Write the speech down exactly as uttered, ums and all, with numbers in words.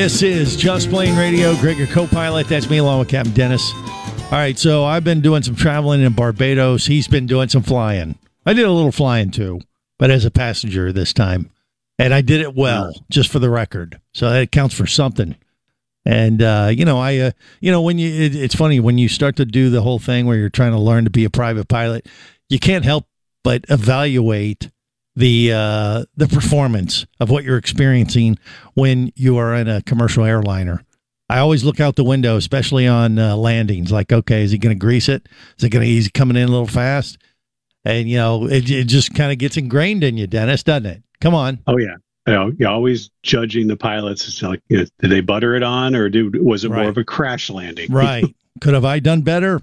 This is Just Plane Radio. Greg, your co-pilot. That's me along with Captain Dennis. All right, so I've been doing some traveling in Barbados. He's been doing some flying. I did a little flying too, but as a passenger this time. And I did it well, just for the record. So that counts for something. And, uh, you know, I, uh, you know, when you, it, it's funny when you start to do the whole thing where you're trying to learn to be a private pilot, you can't help but evaluate the, uh, the performance of what you're experiencing when you are in a commercial airliner. I always look out the window, especially on uh, landings. Like, okay, is he going to grease it? Is it going to, he's coming in a little fast? And, you know, it, it just kind of gets ingrained in you, Dennis, doesn't it? Come on. Oh, yeah. You know, you're always judging the pilots. It's like, you know, did they butter it on or did, was it right. more of a crash landing? Right. Could have I done better?